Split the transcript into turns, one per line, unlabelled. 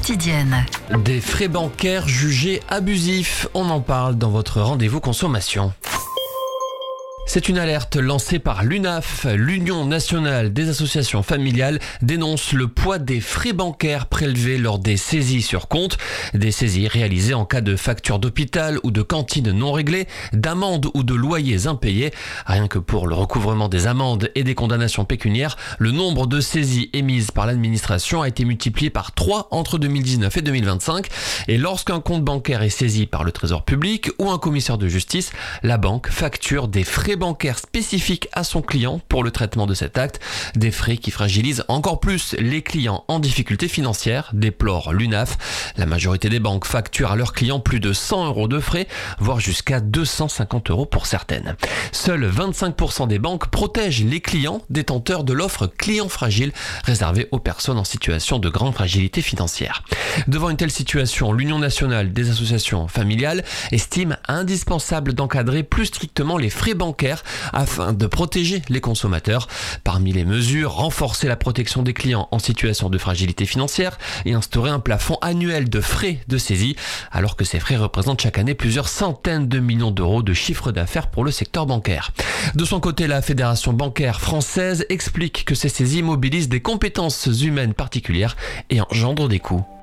quotidienne.
Des frais bancaires jugés abusifs, on en parle dans votre rendez-vous consommation. C'est une alerte lancée par l'UNAF, l'Union nationale des associations familiales, dénonce le poids des frais bancaires prélevés lors des saisies sur compte. Des saisies réalisées en cas de factures d'hôpital ou de cantine non réglées, d'amendes ou de loyers impayés. Rien que pour le recouvrement des amendes et des condamnations pécuniaires, le nombre de saisies émises par l'administration a été multiplié par 3 entre 2019 et 2025. Et lorsqu'un compte bancaire est saisi par le Trésor public ou un commissaire de justice, la banque facture des frais bancaire spécifique à son client pour le traitement de cet acte, des frais qui fragilisent encore plus les clients en difficulté financière, déplore l'UNAF. La majorité des banques facturent à leurs clients plus de 100 € de frais, voire jusqu'à 250 € pour certaines. Seuls 25% des banques protègent les clients détenteurs de l'offre client fragile réservée aux personnes en situation de grande fragilité financière. Devant une telle situation, l'Union nationale des associations familiales estime indispensable d'encadrer plus strictement les frais bancaires afin de protéger les consommateurs. Parmi les mesures, renforcer la protection des clients en situation de fragilité financière et instaurer un plafond annuel de frais de saisie, alors que ces frais représentent chaque année plusieurs centaines de millions d'euros de chiffre d'affaires pour le secteur bancaire. De son côté, la Fédération bancaire française explique que ces saisies mobilisent des compétences humaines particulières et engendrent des coûts.